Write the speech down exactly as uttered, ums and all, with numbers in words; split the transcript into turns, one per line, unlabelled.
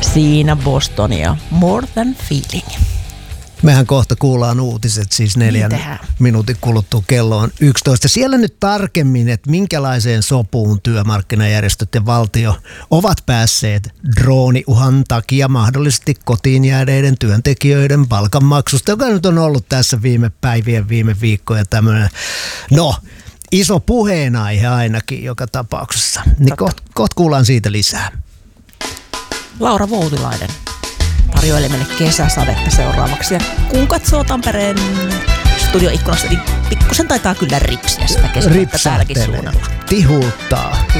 Siinä Bostonia. More Than Feeling.
Mehän kohta kuullaan uutiset, siis neljän
Niin
minuutin kuluttua kello on yksitoista. Siellä nyt tarkemmin, että minkälaiseen sopuun työmarkkinajärjestöt ja valtio ovat päässeet drooniuhan takia mahdollisesti kotiin jääneiden työntekijöiden palkanmaksusta, joka nyt on ollut tässä viime päivien, viime viikkojen tämmöinen, no, iso puheenaihe ainakin joka tapauksessa. Niin kohta koht kuullaan siitä lisää.
Laura Voutilainen tarjoilee meille kesäsadetta seuraavaksi. Ja kun katsoo Tampereen studioikkunasta, niin pikkusen taitaa kyllä ripsiä sitä kesäsadetta täälläkin suunnalla.
Tihultaa.